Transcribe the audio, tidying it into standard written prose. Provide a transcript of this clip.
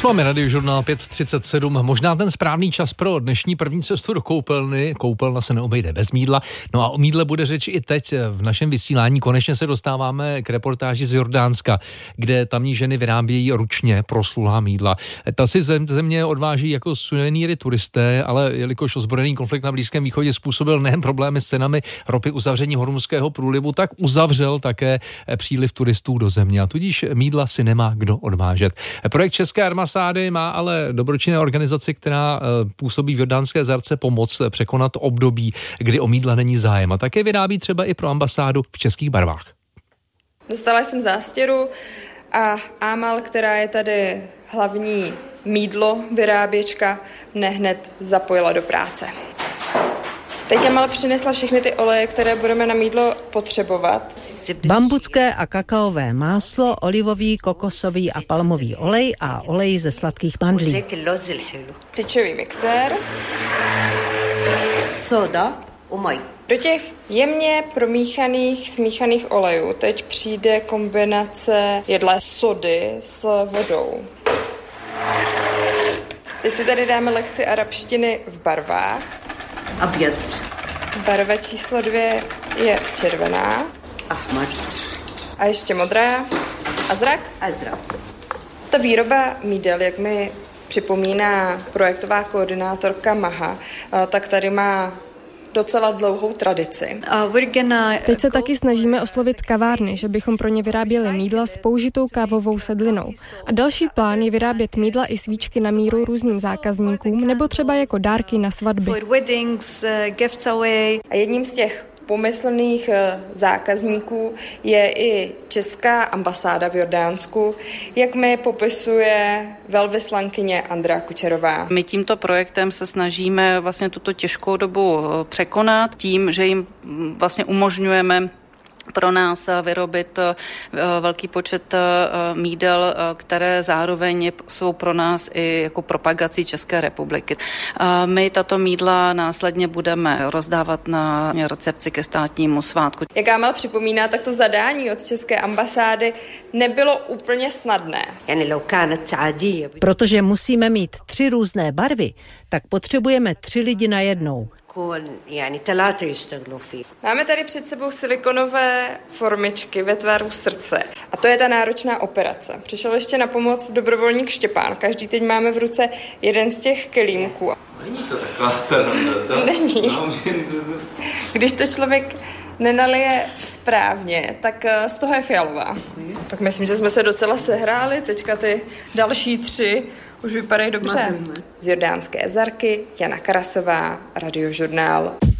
Máme Radiožurnál 5:37, možná ten správný čas pro dnešní první cestu do koupelny. Koupelna se neobejde bez mýdla. No a o mýdle bude řeč i teď v našem vysílání. Konečně se dostáváme k reportáži z Jordánska, kde tamní ženy vyrábějí ručně proslulá mýdla. Ta si země odváží jako suvenýry turisté, ale jelikož ozbrojený konflikt na Blízkém východě způsobil nejen problémy s cenami ropy, uzavření Hormuzského průlivu, tak uzavřel také příliv turistů do země a tudíž mýdla si nemá kdo odvážet. Projekt České ambasády má ale dobročinné organizaci, která působí v Jordánské Zarce, pomoct překonat období, kdy o mýdla není zájem, a také vyrábí třeba i pro ambasádu v českých barvách. Dostala jsem zástěru a Amal, která je tady hlavní mýdlo vyráběčka, mne hned zapojila do práce. Teď Amal přinesla všechny ty oleje, které budeme na mýdlo potřebovat. Bambucké a kakaové máslo, olivový, kokosový a palmový olej a olej ze sladkých mandlí. Tyčový mixér. Soda, umaj. Do těch jemně smíchaných olejů teď přijde kombinace jedlé sody s vodou. Teď si tady dáme lekci arabštiny v barvách. Abjad. Barva číslo 2 je červená. Ahmar. A ještě modrá. Azrak. Ta výroba mýdel, jak mi připomíná projektová koordinátorka Maha, tak tady má docela dlouhou tradici. Teď se taky snažíme oslovit kavárny, že bychom pro ně vyráběli mýdla s použitou kávovou sedlinou. A další plán je vyrábět mýdla i svíčky na míru různým zákazníkům nebo třeba jako dárky na svatby. A jedním z těch pomyslných zákazníků je i Česká ambasáda v Jordánsku, jak mi popisuje velvyslankyně Andrea Kučerová. My tímto projektem se snažíme vlastně tuto těžkou dobu překonat tím, že jim vlastně umožňujeme pro nás vyrobit velký počet mýdel, které zároveň jsou pro nás i jako propagací České republiky. My tato mýdla následně budeme rozdávat na recepci ke státnímu svátku. Jak Amal připomíná, tak to zadání od České ambasády nebylo úplně snadné. Protože musíme mít 3 různé barvy, tak potřebujeme 3 lidi najednou. Máme tady před sebou silikonové formičky ve tvaru srdce. A to je ta náročná operace. Přišel ještě na pomoc dobrovolník Štěpán. Každý teď máme v ruce jeden z těch kelímků. Není to taková sranda, co? Není. Když to člověk nenalije správně, tak z toho je fialová. Tak myslím, že jsme se docela sehráli. Teďka ty další 3 už vypadají dobře. Z Jordánské Zarky, Jana Karasová, Radiožurnál.